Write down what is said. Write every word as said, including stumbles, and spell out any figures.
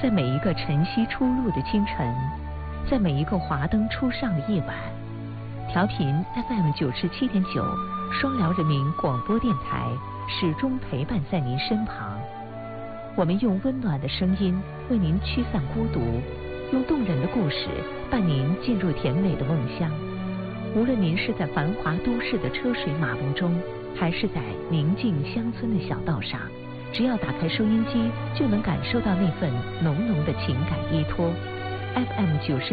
在每一个晨曦初露的清晨，在每一个华灯初上的夜晚，调频 F M 九十七点九，双辽人民广播电台始终陪伴在您身旁。我们用温暖的声音为您驱散孤独，用动人的故事伴您进入甜美的梦乡。无论您是在繁华都市的车水马龙中，还是在宁静乡村的小道上，只要打开收音机，就能感受到那份浓浓的情感依托。F M 九十